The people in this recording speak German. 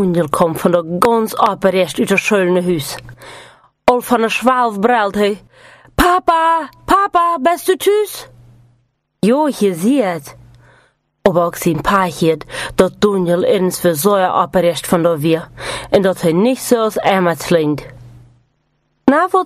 Daniel kommt von der ganz abrecht uit der schöne Huis. Al van der Schwalf brüllt hij: Papa, Papa, bist du thuis? Jo, hier seht. Aber auch sein Pa hiert, dat Daniel eens für so abrecht von der wir, und dat hij nicht so als Emma klingt. Na, wat